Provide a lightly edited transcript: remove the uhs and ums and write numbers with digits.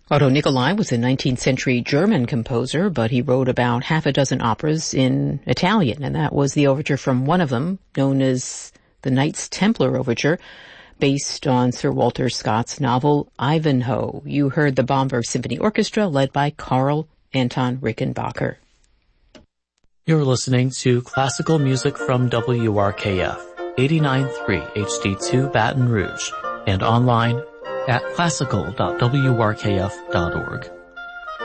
Otto Nicolai was a 19th century German composer, but he wrote about half a dozen operas in Italian, and that was the overture from one of them, known as the Knights Templar Overture, based on Sir Walter Scott's novel Ivanhoe. You heard the Bamberg Symphony Orchestra, led by Karl Anton Rickenbacker. You're listening to classical music from WRKF, 89.3 HD2 Baton Rouge, and online at classical.wrkf.org.